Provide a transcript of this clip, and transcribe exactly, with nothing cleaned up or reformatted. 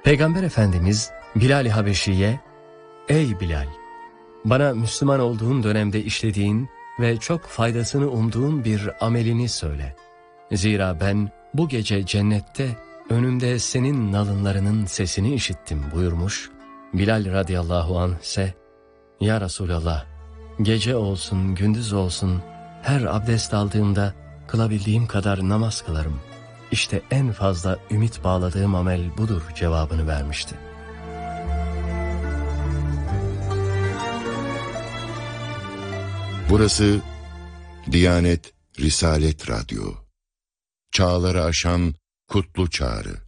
Peygamber Efendimiz Bilal-i Habeşi'ye, "Ey Bilal, bana Müslüman olduğun dönemde işlediğin ve çok faydasını umduğun bir amelini söyle. Zira ben bu gece cennette önümde senin nalınlarının sesini işittim" buyurmuş. Bilal radıyallahu anh ise, "Ya Resulallah, gece olsun gündüz olsun her abdest aldığımda kılabildiğim kadar namaz kılarım. İşte en fazla ümit bağladığım amel budur" cevabını vermişti. Burası Diyanet Risalet Radyo. Çağları aşan kutlu çağrı.